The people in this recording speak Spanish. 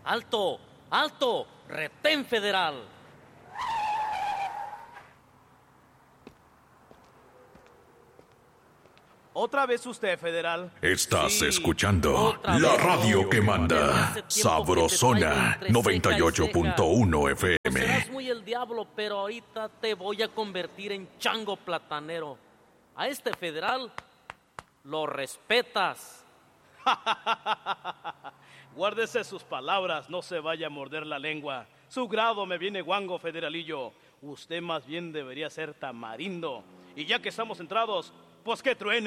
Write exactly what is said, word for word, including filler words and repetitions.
¡Alto! ¡Alto! ¡Retén federal! ¿Otra vez usted, federal? Estás Sí, escuchando otra la vez. radio que manda. Hace tiempo que te Sabrosona traigo entre noventa y ceja y ocho punto uno ceja. F No serás M. muy el diablo, pero ahorita te voy a convertir en chango platanero. A este federal lo respetas. Guárdese sus palabras, no se vaya a morder la lengua. Su grado me viene guango, federalillo. Usted más bien debería ser tamarindo. Y ya que estamos entrados, pues que truene.